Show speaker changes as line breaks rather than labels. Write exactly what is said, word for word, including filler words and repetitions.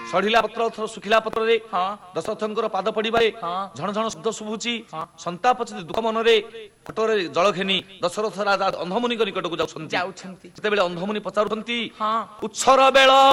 ସଢିଲା ପତ୍ର ଶୁଖିଲା ପତ୍ରରେ
ହଁ
ଦଶରଥଙ୍କର ପାଦ ପଡିବାରେ
ହଁ
ଝଣ ଝଣ ଶବ୍ଦ ଶୁଭୁଛି। ସନ୍ତାପ ସହିତ ଦୁଃଖ ମନରେ ପଟରେ ଜଳ ଘେନି ଦଶରଥ ରାଜା ଅନ୍ଧମୁନିଙ୍କ ନିକଟକୁ ଯାଉଛନ୍ତି।
ଯାଉଛନ୍ତି
ସେତେବେଳେ ଅନ୍ଧମୁନି ପଚାରୁଛନ୍ତି
ହଁ
ଉତ୍ସର ବେଳ